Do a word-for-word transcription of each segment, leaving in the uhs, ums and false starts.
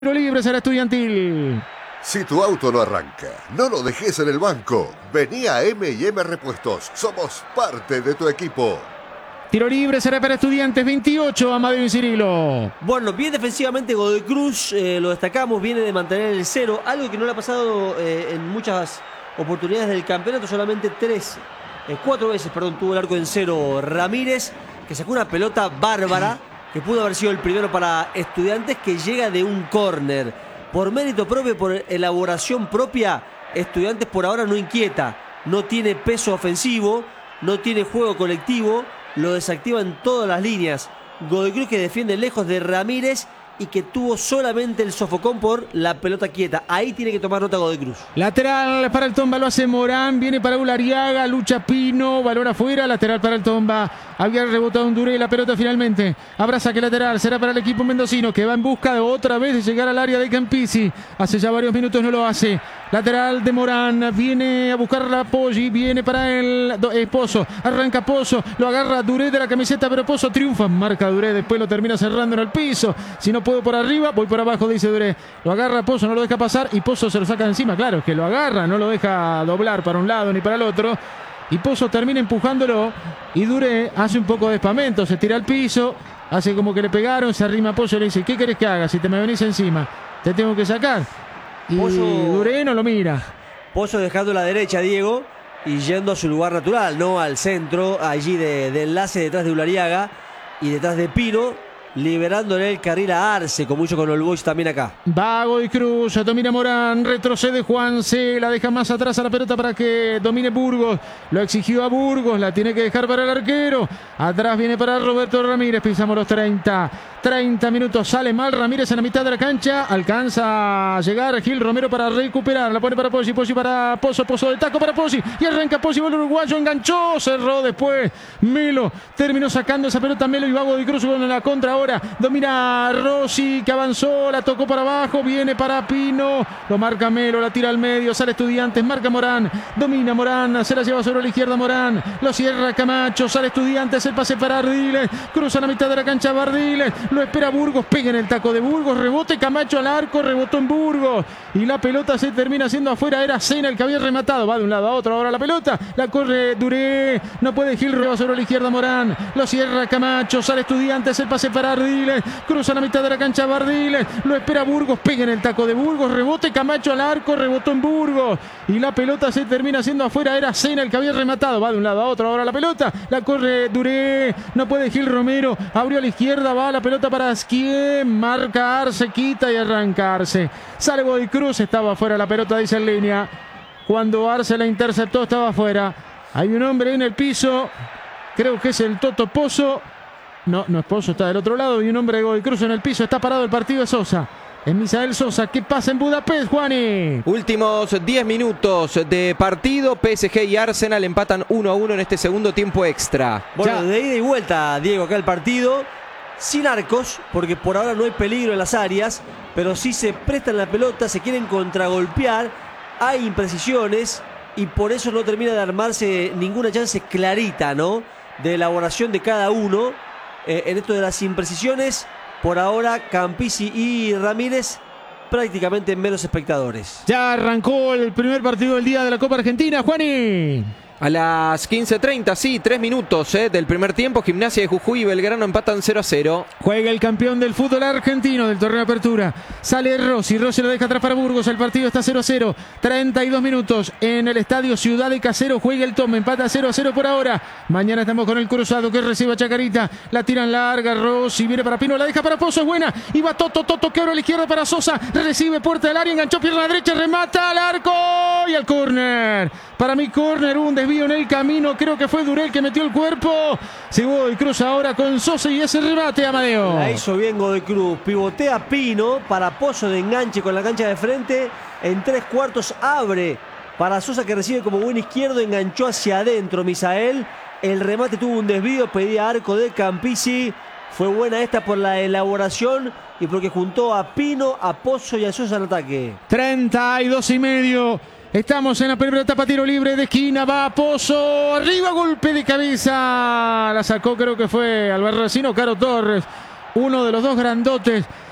Tiro libre será Estudiantil. Si tu auto no arranca, no lo dejes en el banco. Vení a eme y eme Repuestos. Somos parte de tu equipo. Tiro libre será para Estudiantes, veintiocho, Amadeo y Cirilo. Bueno, bien defensivamente Godoy Cruz, eh, lo destacamos, viene de mantener el cero, algo que no le ha pasado eh, en muchas oportunidades del campeonato, solamente tres, eh, cuatro veces, perdón, tuvo el arco en cero Ramírez, que sacó una pelota bárbara, que pudo haber sido el primero para Estudiantes, que llega de un córner. Por mérito propio, por elaboración propia, Estudiantes por ahora no inquieta, no tiene peso ofensivo, no tiene juego colectivo, lo desactiva en todas las líneas. Godoy Cruz, que defiende lejos de Ramírez y que tuvo solamente el sofocón por la pelota quieta. Ahí tiene que tomar nota Godoy Cruz. Lateral para el Tomba, lo hace Morán, viene para Ulariaga, lucha Pino, balón afuera, lateral para el Tomba. Había rebotado un Duré, la pelota finalmente. Habrá saque lateral, será para el equipo mendocino, que va en busca de otra vez de llegar al área de Campisi. Hace ya varios minutos no lo hace. Lateral de Morán, viene a buscar la Poggi, viene para el eh, Pozo, arranca Pozo, lo agarra Duré de la camiseta, pero Pozo triunfa, marca Duré, después lo termina cerrando en el piso. Si no puedo por arriba, voy por abajo, dice Duré. Lo agarra Pozo, no lo deja pasar y Pozo se lo saca de encima, claro, es que lo agarra, no lo deja doblar para un lado ni para el otro. Y Pozo termina empujándolo y Duré hace un poco de espamento, se tira al piso, hace como que le pegaron, se arrima a Pozo y le dice: ¿qué querés que haga? Si te me venís encima, te tengo que sacar. Y Pozo, Duré no lo mira. Pozo dejando la derecha, Diego, y yendo a su lugar natural, no al centro, allí de, de enlace detrás de Ulariaga y detrás de Pino, liberándole el carril a Arce, como hizo con All Boys también acá. Va Godoy Cruz, domina Morán, retrocede Juanse, la deja más atrás a la pelota para que domine Burgos. Lo exigió a Burgos, la tiene que dejar para el arquero. Atrás viene para Roberto Ramírez, pisamos los treinta. treinta minutos, sale mal Ramírez en la mitad de la cancha, alcanza a llegar Gil Romero para recuperar, la pone para Pozzi, Pozzi para Pozo, Pozo del taco para Pozzi, y arranca Pozzi, vuelve el uruguayo, enganchó, cerró después, Melo, terminó sacando esa pelota Melo y va Godoy Cruz con la contra ahora, domina Rossi, que avanzó, la tocó para abajo, viene para Pino, lo marca Melo, la tira al medio, sale Estudiantes, marca Morán, domina Morán, se la lleva sobre la izquierda Morán, lo cierra Camacho, sale Estudiantes, el pase para Ardiles, cruza la mitad de la cancha Bardiles, lo espera Burgos, pega en el taco de Burgos, rebote Camacho al arco, rebotó en Burgos y la pelota se termina haciendo afuera. Era Sena el que había rematado, va de un lado a otro ahora la pelota, la corre Duré, no puede Gil, reba sobre la izquierda Morán, lo cierra Camacho, sale Estudiantes, el pase para Ardiles, cruza la mitad de la cancha Bardiles, lo espera Burgos, pega en el taco de Burgos, rebote Camacho al arco, rebotó en Burgos y la pelota se termina haciendo afuera. Era Sena el que había rematado, va de un lado a otro ahora la pelota, la corre Duré, no puede Gil Romero, abrió a la izquierda, va la pelota para Asquie, marca Arce, quita y arranca Arce. Sale Godoy Cruz, estaba afuera la pelota, dice en línea. Cuando Arce la interceptó estaba afuera. Hay un hombre en el piso, creo que es el Toto Pozo. No, no es Pozo, está del otro lado. Y un hombre de Godoy Cruz en el piso, está parado el partido de Sosa. Es Misael Sosa. ¿Qué pasa en Budapest, Juani? Últimos diez minutos de partido. P S G y Arsenal empatan uno a uno en este segundo tiempo extra. Bueno, Ya. de ida y vuelta, Diego, acá el partido. Sin arcos, porque por ahora no hay peligro en las áreas, pero sí se prestan la pelota, se quieren contragolpear, hay imprecisiones y por eso no termina de armarse ninguna chance clarita, ¿no?, de elaboración de cada uno. Eh, en esto de las imprecisiones, por ahora Campisi y Ramírez prácticamente menos espectadores. Ya arrancó el primer partido del día de la Copa Argentina, Juani. A las quince treinta, sí, tres minutos eh, del primer tiempo. Gimnasia de Jujuy y Belgrano empatan cero a cero. Juega el campeón del fútbol argentino del torneo de apertura. Sale Rossi, Rossi lo deja atrás para Burgos. El partido está cero a cero. treinta y dos minutos en el estadio Ciudad de Casero. Juega el Tome, empata cero a cero por ahora. Mañana estamos con el Cruzado que recibe a Chacarita. La tiran larga, Rossi viene para Pino, la deja para Pozo, es buena. Y va Toto, Toto que abre a la izquierda para Sosa. Recibe puerta del área, enganchó pierna derecha, remata al arco y al córner. Para mí córner, un desvío en el camino, creo que fue Duré que metió el cuerpo. Se voy, cruza ahora con Sosa y ese remate, Amadeo. La hizo bien Godoy Cruz, pivotea Pino para Pozo de enganche con la cancha de frente. En tres cuartos abre para Sosa, que recibe como buen izquierdo, enganchó hacia adentro Misael. El remate tuvo un desvío, pedía arco de Campisi. Fue buena esta por la elaboración y porque juntó a Pino, a Pozo y a Sosa en ataque. treinta y dos y medio. Estamos en la primera etapa, tiro libre de esquina, va Pozo, arriba, golpe de cabeza, la sacó, creo que fue Albarracino, Caro Torres, uno de los dos grandotes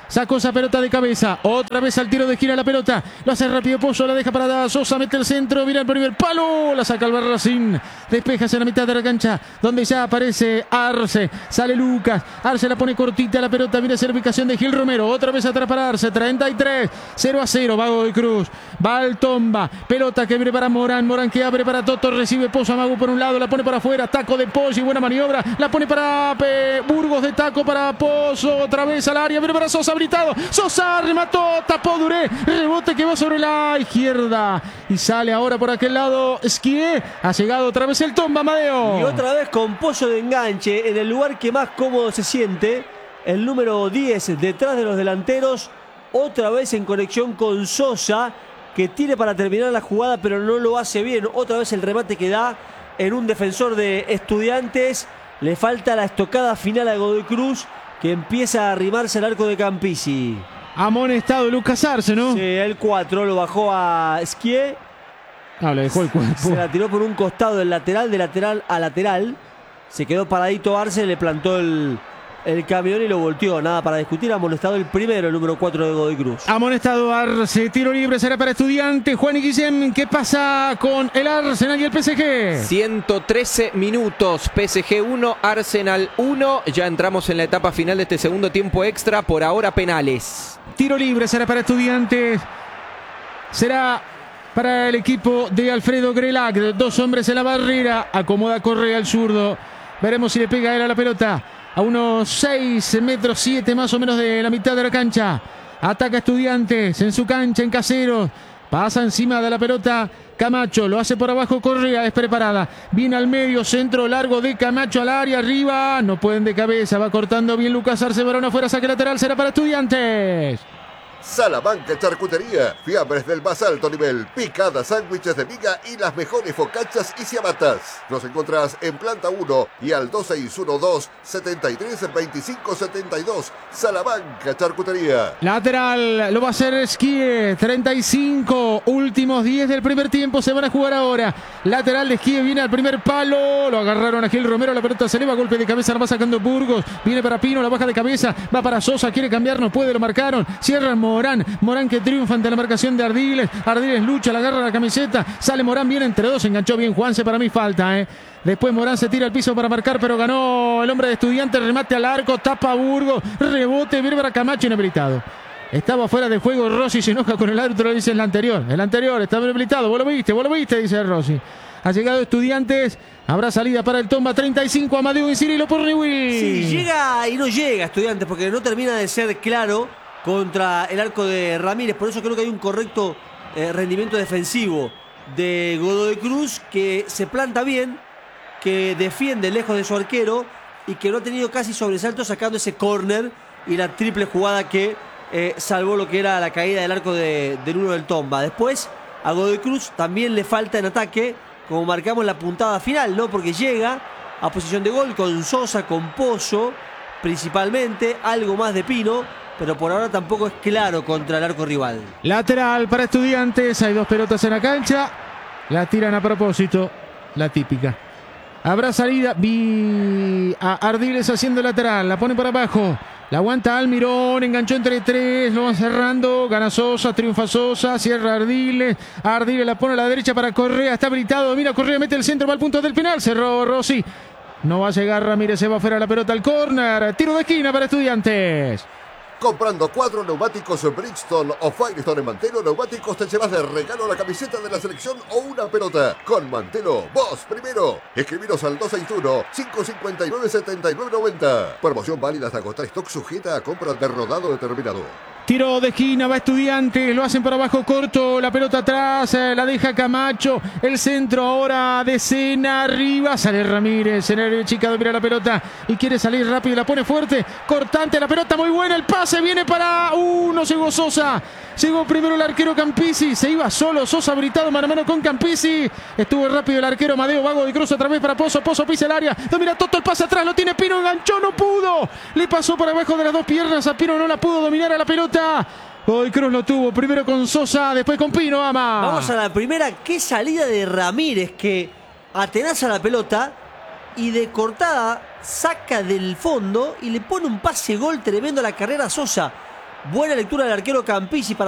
Sacó esa pelota de cabeza. Otra vez al tiro de esquina la pelota. Lo hace rápido Pozo. La deja para Sosa. Mete el centro. Mira el primer palo. La saca Albarracín. Despeja hacia la mitad de la cancha. Donde ya aparece Arce. Sale Lucas. Arce la pone cortita la pelota. Mira esa ubicación de Gil Romero. Otra vez atrás para Arce. treinta y tres. cero a cero. Va Godoy Cruz. Va al Tomba. Pelota que abre para Morán. Morán que abre para Toto. Recibe Pozo. Amago por un lado. La pone para afuera. Taco de Pozo. Y buena maniobra. La pone para Pe Burgos de taco para Pozo. Otra vez al área. Viene para Sosa. Habilitado. Sosa remató, tapó Duré, rebote que va sobre la izquierda y sale ahora por aquel lado Esquié. Ha llegado otra vez el Tomba, Amadeo. Y otra vez con Pozo de enganche en el lugar que más cómodo se siente, el número diez detrás de los delanteros, otra vez en conexión con Sosa, que tiene para terminar la jugada pero no lo hace bien. Otra vez el remate que da en un defensor de Estudiantes. Le falta la estocada final a Godoy Cruz, que empieza a arrimarse al arco de Campisi. Amonestado Lucas Arce, ¿no? Sí, el cuatro lo bajó a Esquié. No, le dejó el cuerpo. Se la tiró por un costado del lateral, de lateral a lateral. Se quedó paradito Arce, le plantó el, el camión y lo volteó. Nada para discutir. Amonestado el primero, el número cuatro de Godoy Cruz. Amonestado Arce. Tiro libre será para Estudiantes. Juan y Guillem, ¿qué pasa con el Arsenal y el P S G? ciento trece minutos. P S G uno, Arsenal uno. Ya entramos en la etapa final de este segundo tiempo extra. Por ahora penales. Tiro libre será para Estudiantes. Será para el equipo de Alfredo Grelac. Dos hombres en la barrera. Acomoda Correa al zurdo. Veremos si le pega él a la pelota. A unos seis metros siete más o menos de la mitad de la cancha. Ataca Estudiantes en su cancha, en Caseros. Pasa encima de la pelota Camacho, lo hace por abajo Correa, es preparada. Viene al medio, centro largo de Camacho al área, arriba. No pueden de cabeza, va cortando bien Lucas Arce, Barón afuera, saque lateral, será para Estudiantes. Salamanca Charcutería, fiambres del más alto nivel, picadas, sándwiches de miga y las mejores focachas y ciabatas. Nos encontrás en planta uno y al dos seis uno dos, setenta y tres, veinticinco setenta y dos. Salamanca Charcutería. Lateral, lo va a hacer Esquie, treinta y cinco, últimos diez del primer tiempo se van a jugar ahora. Lateral de Esquie, viene al primer palo, lo agarraron a Gil Romero, la pelota se eleva, golpe de cabeza, la va sacando Burgos, viene para Pino, la baja de cabeza, va para Sosa, quiere cambiar, no puede, lo marcaron, cierra Morán, Morán que triunfa ante la marcación de Ardiles, Ardiles lucha, la agarra la camiseta, sale Morán bien entre dos, enganchó bien Juanse, para mí falta, eh. Después Morán se tira al piso para marcar, pero ganó el hombre de Estudiantes, remate al arco, tapa a Burgos, rebote, viene para Camacho, inhabilitado. Estaba fuera de juego, Rossi se enoja con el árbitro, dice el anterior, el anterior, estaba inhabilitado, vos lo viste, vos lo viste, dice Rossi. Ha llegado Estudiantes, habrá salida para el Tomba, treinta y cinco, Amadeo Incirilo por Newell. Sí, llega y no llega Estudiantes, porque no termina de ser claro contra el arco de Ramírez, por eso creo que hay un correcto eh, rendimiento defensivo de Godoy Cruz, que se planta bien, que defiende lejos de su arquero y que no ha tenido casi sobresalto sacando ese córner y la triple jugada que eh, salvó lo que era la caída del arco de, del uno del Tomba. Después a Godoy Cruz también le falta en ataque, como marcamos la puntada final, ¿no? Porque llega a posición de gol con Sosa, con Pozo principalmente, algo más de Pino, pero por ahora tampoco es claro contra el arco rival. Lateral para Estudiantes, hay dos pelotas en la cancha, la tiran a propósito, la típica. Habrá salida, vi a Ardiles haciendo lateral, la pone por abajo, la aguanta Almirón, enganchó entre tres, lo van cerrando, gana Sosa, triunfa Sosa, cierra Ardiles, Ardiles la pone a la derecha para Correa, está habilitado, mira Correa, mete el centro, va al punto del penal, cerró Rossi, no va a llegar Ramírez, se va afuera la pelota al córner, tiro de esquina para Estudiantes. Comprando cuatro neumáticos Bridgestone o Firestone en Mantelo Neumáticos te llevas de regalo la camiseta de la selección o una pelota. Con Mantelo, vos primero. Escribiros al dos seis uno, cinco cinco nueve, siete nueve nueve cero. Promoción válida hasta agotar stock, sujeta a compra de rodado determinado. Tiro de esquina, va Estudiantes, lo hacen por abajo corto, la pelota atrás, eh, la deja Camacho, el centro ahora de Sena, arriba, sale Ramírez, en el chica mira la pelota y quiere salir rápido, la pone fuerte, cortante la pelota, muy buena, el pase viene para, uh, no llegó Sosa, llegó primero el arquero Campisi, se iba solo, Sosa habilitado mano a mano con Campisi, estuvo rápido el arquero Amadeo, Vago de Cruz otra vez para Pozo, Pozo pisa el área, domina Toto, el pase atrás, lo tiene Pino, enganchó, no pudo, le pasó por abajo de las dos piernas, a Pino no la pudo dominar a la pelota. Hoy Cruz lo tuvo, primero con Sosa, después con Pino, ama. Vamos a la primera, qué salida de Ramírez, que atenaza la pelota y de cortada saca del fondo y le pone un pase gol tremendo a la carrera a Sosa. Buena lectura del arquero Campisi para